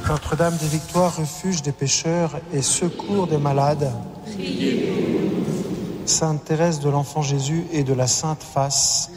Notre-Dame des Victoires, refuge des pécheurs et secours des malades. Sainte Thérèse de l'Enfant Jésus et de la Sainte Face.